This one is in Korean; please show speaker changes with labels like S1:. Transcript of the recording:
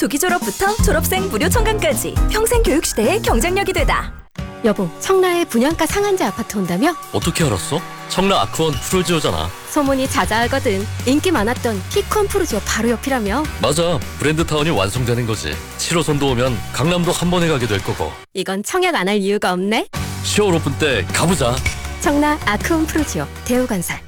S1: 조기 졸업부터 졸업생 무료 청강까지 평생 교육 시대의 경쟁력이 되다.
S2: 여보, 청라에 분양가 상한제 아파트 온다며?
S3: 어떻게 알았어? 청라 아크원 프루지오잖아.
S2: 소문이 자자하거든. 인기 많았던 피콘 프루지오 바로 옆이라며?
S3: 맞아, 브랜드타운이 완성되는 거지. 7호선도 오면 강남도 한 번에 가게 될 거고.
S2: 이건 청약 안 할 이유가 없네.
S3: 10월 오픈 때 가보자.
S2: 청라 아크온 프루지오 대우건설.